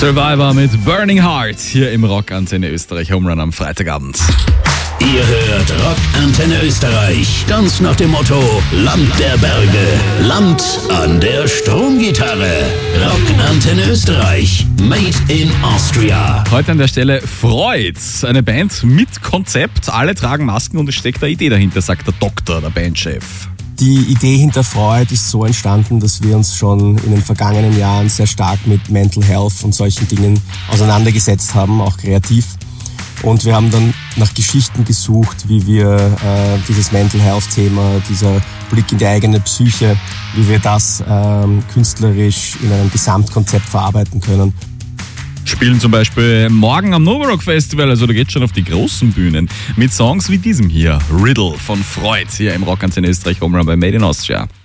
Survivor mit Burning Heart hier im Rockantenne Österreich Home Run am Freitagabend. Ihr hört Rockantenne Österreich, ganz nach dem Motto Land der Berge, Land an der Stromgitarre. Rockantenne Österreich, made in Austria. Heute an der Stelle Freud, eine Band mit Konzept. Alle tragen Masken und es steckt eine Idee dahinter, sagt der Doktor, der Bandchef. Die Idee hinter Freud ist so entstanden, dass wir uns schon in den vergangenen Jahren sehr stark mit Mental Health und solchen Dingen auseinandergesetzt haben, auch kreativ. Und wir haben dann nach Geschichten gesucht, wie wir dieses Mental Health-Thema, dieser Blick in die eigene Psyche, wie wir das künstlerisch in einem Gesamtkonzept verarbeiten können. Spielen zum Beispiel morgen am Novarock Festival, also da geht's schon auf die großen Bühnen, mit Songs wie diesem hier, Riddle von Freud, hier im Rockantenne Österreich Home Run bei Made in Austria.